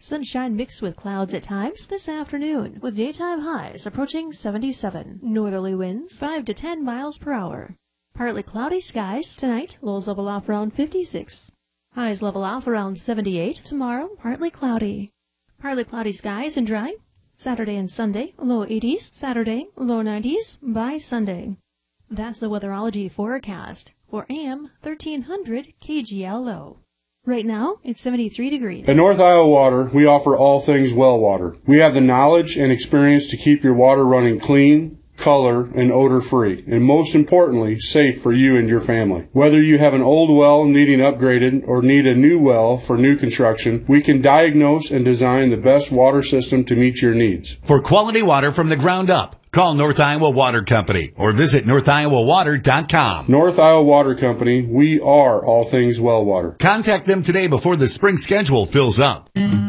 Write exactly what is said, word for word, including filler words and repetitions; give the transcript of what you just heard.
Sunshine mixed with clouds at times this afternoon, with daytime highs approaching seventy-seven. Northerly winds five to ten miles per hour. Partly cloudy skies tonight, lows level off around fifty-six. Highs level off around seventy-eight. Tomorrow, partly cloudy. Partly cloudy skies and dry. Saturday and Sunday, low eighties. Saturday, low nineties by Sunday. That's the weatherology forecast for A M thirteen hundred K G L O. Right now, it's seventy-three degrees. At North Iowa Water, we offer all things well water. We have the knowledge and experience to keep your water running clean, color, and odor-free, and most importantly, safe for you and your family. Whether you have an old well needing upgraded or need a new well for new construction, we can diagnose and design the best water system to meet your needs. For quality water from the ground up, call North Iowa Water Company or visit north iowa water dot com. North Iowa Water Company, we are all things well water. Contact them today before the spring schedule fills up.